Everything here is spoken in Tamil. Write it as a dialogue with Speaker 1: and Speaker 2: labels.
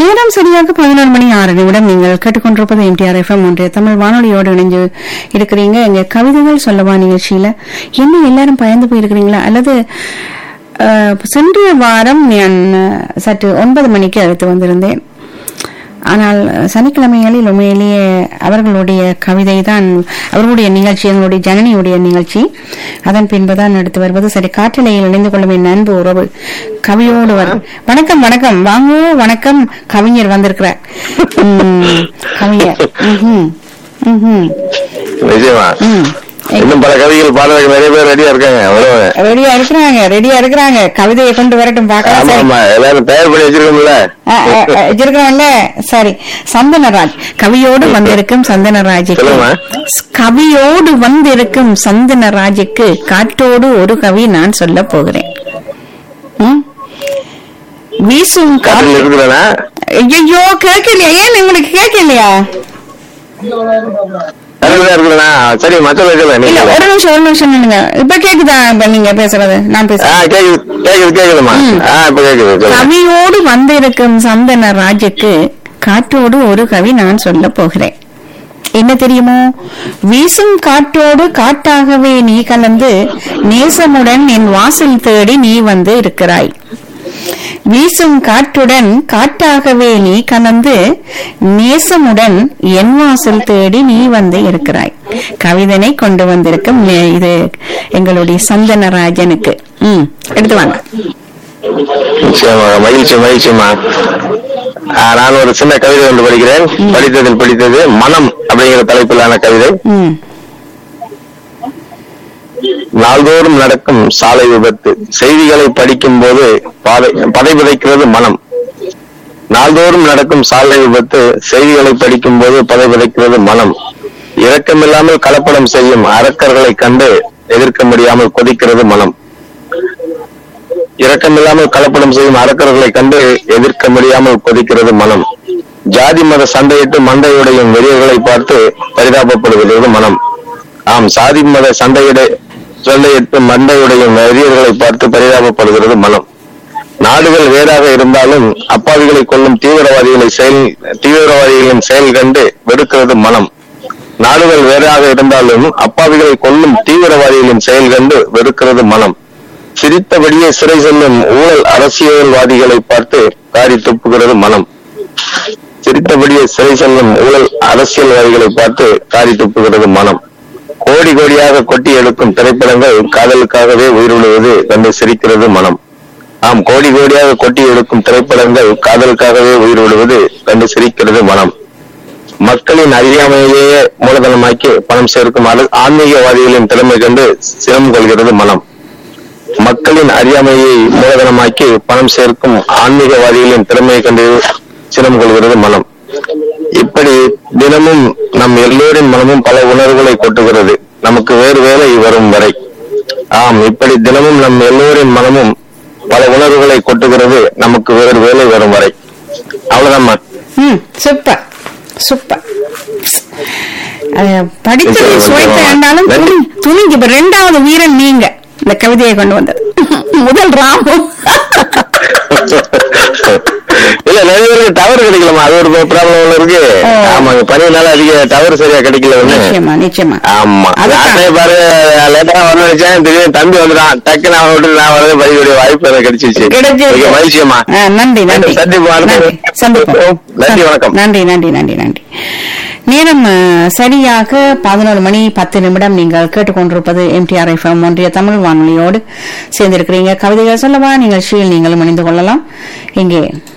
Speaker 1: நேரம் சரியாக 11:06 நீங்கள் கேட்டுக்கொண்டிருப்பது எம்டிஆர் எஃப்எம் ஒன்றிய தமிழ் வானொலியோடு இணைஞ்சு இருக்கிறீங்க. எங்க கவிதைகள் சொல்லவா நிகழ்ச்சியில என்ன எல்லாரும் பயந்து போயிருக்கிறீங்களா? அல்லது சென்ற வாரம் நான் சற்று 9 மணிக்கு அழைத்து வந்திருந்தேன். ஆனால் சனிக்கிழமைகளில் உண்மையிலேயே அவர்களுடைய கவிதை தான் அவர்களுடைய நிகழ்ச்சி, எங்களுடைய ஜனனியுடைய நிகழ்ச்சி. அதன் பின்புதான் எடுத்து வருவது. சரி, காற்றலையில் இணைந்து கொள்ளும் என் அன்பு உறவு கவியோடு வரும். வணக்கம் வணக்கம் வாங்க. வணக்கம், கவிஞர் வந்திருக்கிறார். கவிஞர்
Speaker 2: இன்னும் பல கவிகள் பாடுறதுக்கு நிறைய பேர் ரெடியா இருக்காங்க.
Speaker 1: ரெடியா இருக்கிறாங்க கவிதையை கொண்டு வரட்டும் பாக்கலாம்.
Speaker 2: எல்லாரும் தயார் பண்ணி
Speaker 1: வச்சிருக்கோம்ல. சரி, சந்தனராஜ் கவியோடு வந்திருக்கும் சந்தனராஜுக்கு காற்றோடு ஒரு கவி நான் சொல்ல போகிறேன். வீசும் ஐயோ கேட்கலையா? ஏன் உங்களுக்கு கேட்கலையா?
Speaker 2: சரி,
Speaker 1: ஒரு நிமிஷம் இப்ப கேக்குதா? நீங்க பேசுறது நான்
Speaker 2: கேக்குதுமா?
Speaker 1: கவியோடு வந்திருக்கும் சந்தனராஜுக்கு காற்றோடு ஒரு கவி நான் சொல்ல போகிறேன். என்ன தெரியுமோ? வீசும் காற்றோடு காட்டாகவே நீ கலந்து நேசமுடன் என் வாசல் தேடி நீ வந்து இருக்கிறாய். வீசும் காற்றுடன் காட்டாகவே நீ கலந்து நேசமுடன் என் வாசல் தேடி நீ வந்து இருக்கிறாய். கவிதனை கொண்டு வந்திருக்கும் இது எங்களுடைய சந்தனராஜனுக்கு. எடுத்து வாங்க.
Speaker 2: மகிழ்ச்சிமா. நான் ஒரு சின்ன கவிதை ஒன்று படிக்கிறேன். படித்தது மனம் அப்படிங்கிற தலைப்பிலான கவிதை. நாள்தோறும் நடக்கும் சாலை விபத்து, செய்திகளை படிக்கும் போது பதை விதைக்கிறது மனம். நாள்தோறும் நடக்கும் சாலை விபத்து, செய்திகளை படிக்கும் போது பதை விதைக்கிறது மனம். இரக்கமில்லாமல் கலப்படம் செய்யும் அரக்கர்களை கண்டு எதிர்க்க முடியாமல் கொதிக்கிறது மனம். இரக்கமில்லாமல் கலப்படம் செய்யும் அரக்கர்களை கண்டு எதிர்க்க முடியாமல் கொதிக்கிறது மனம். ஜாதி மத சண்டையிட்டு மண்டையுடையும் வெறியர்களை பார்த்து பரிதாபப்படுகிறது மனம். ஆம், சாதி மத சண்டையிட்டு மண்டையுடைய வெறியர்களை பார்த்து பரிதாபப்படுகிறது மனம். நாடுகள் வேறாக இருந்தாலும் அப்பாவிகளை கொள்ளும் தீவிரவாதிகளின் செயல் கண்டு வெறுக்கிறது மனம். நாடுகள் வேறாக இருந்தாலும் அப்பாவிகளை கொள்ளும் தீவிரவாதிகளின் செயல் கண்டு வெறுக்கிறது மனம். சிரித்தபடியே சிறை செல்லும் ஊழல் அரசியல்வாதிகளை பார்த்து காரி துப்புகிறது மனம். சிரித்தபடியே சிறை செல்லும் ஊழல் அரசியல்வாதிகளை பார்த்து காரி துப்புகிறது மனம். கோடி கோடியாக கொட்டி எடுக்கும் திரைப்படங்கள் காதலுக்காகவே உயிரிழுவது கண்டு சிரிக்கிறது மனம். ஆம், கோடி கோடியாக கொட்டி எடுக்கும் திரைப்படங்கள் காதலுக்காகவே உயிரிழுவது கண்டு சிரிக்கிறது மனம். மக்களின் அறியாமையிலேயே மூலதனமாக்கி பணம் சேர்க்கும் ஆன்மீகவாதிகளின் திறமை கண்டு சினம் கொள்கிறது மனம். மக்களின் அறியாமையை மூலதனமாக்கி பணம் சேர்க்கும் ஆன்மீகவாதிகளின் திறமையை கண்டு சினம் கொள்கிறது மனம். இப்படி தினமும் நம் எல்லோரின் மனமும் பல உணர்வுகளை கொட்டுகிறது நமக்கு வேறு வேலை வரும் வரை. ஆம், இப்படி தினமும் நம் எல்லோரின் மனமும் பல உணர்வுகளை கொட்டுகிறது நமக்கு வேறு வேலை வரும் வரை. அவ்வளவுதான்மா.
Speaker 1: Super super. படித்ததை சுவைத்த வேண்டாலும் துணிஞ்சு. இப்ப 2வது வீரன் நீங்க இந்த கவிதையை கொண்டு வந்தது. முதல் ராமு.
Speaker 2: இல்ல, நிறைய பேருக்கு டவர் கிடைக்கலமா, அது ஒரு ப்ராப்ளம் இருக்கு. ஆமாங்க, பனினால அதிக டவர் சரியா கிடைக்கல.
Speaker 1: நிச்சயமா.
Speaker 2: ஆமா, பாரு லேட்டா வர நினைச்சேன், திடீர்னு தம்பி வந்துட்டான். டக்குன்னு அவன் விட்டு நான் வரது படிக்கக்கூடிய வாய்ப்பு எனக்கு கிடைச்சிச்சு. மகிழ்ச்சியம்மா.
Speaker 1: நன்றி.
Speaker 2: நன்றி, வணக்கம்.
Speaker 1: நன்றி. நேரம் சரியாக 11:10 நீங்கள் கேட்டுக்கொண்டிருப்பது எம்டிஆர் எஃப்எம் ஒன்றிய தமிழ் வானொலியோடு சேர்ந்திருக்கிறீங்க. கவிதைகள் சொல்லவா நிகழ்ச்சியில் நீங்களும் இணைந்து கொள்ளலாம். இங்கே